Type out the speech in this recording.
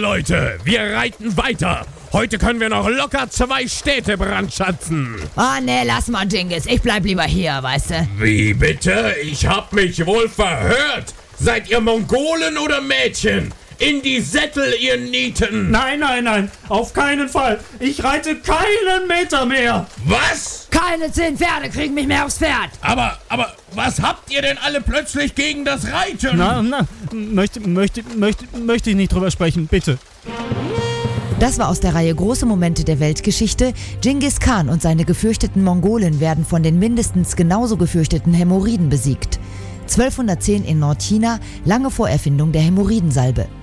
Leute, wir reiten weiter. Heute können wir noch locker 2 Städte brandschatzen. Oh nee, lass mal, Genghis. Ich bleib lieber hier, weißt du. Wie bitte? Ich hab mich wohl verhört. Seid ihr Mongolen oder Mädchen? In die Sättel, ihr Nieten! Nein, auf keinen Fall. Ich reite keinen Meter mehr. Was? Keine 10 Pferde kriegen mich mehr aufs Pferd. Aber was habt ihr denn alle plötzlich gegen das Reiten? Möchte ich nicht drüber sprechen, bitte. Das war aus der Reihe Große Momente der Weltgeschichte. Genghis Khan und seine gefürchteten Mongolen werden von den mindestens genauso gefürchteten Hämorrhoiden besiegt. 1210 in Nordchina, lange vor Erfindung der Hämorrhoidensalbe.